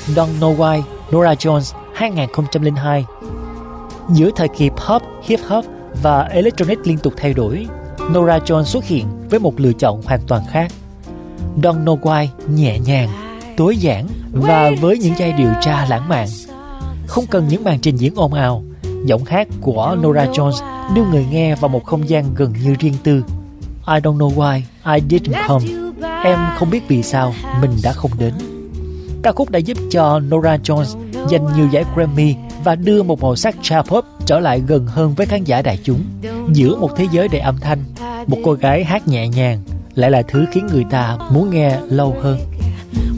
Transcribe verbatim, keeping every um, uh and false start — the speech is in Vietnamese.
Don't Know Why, Norah Jones hai không không hai. Giữa thời kỳ pop, hip hop và electronic liên tục thay đổi, Norah Jones xuất hiện với một lựa chọn hoàn toàn khác. Don't Know Why nhẹ nhàng, tối giản và với những giai điệu tra lãng mạn. Không cần những màn trình diễn ồn ào, giọng hát của Norah Jones đưa người nghe vào một không gian gần như riêng tư. I don't know why I didn't come. Em không biết vì sao mình đã không đến. Ca khúc đã giúp cho Norah Jones giành nhiều giải Grammy và đưa một màu sắc cha pop trở lại gần hơn với khán giả đại chúng. Giữa một thế giới đầy âm thanh, một cô gái hát nhẹ nhàng lại là thứ khiến người ta muốn nghe lâu hơn.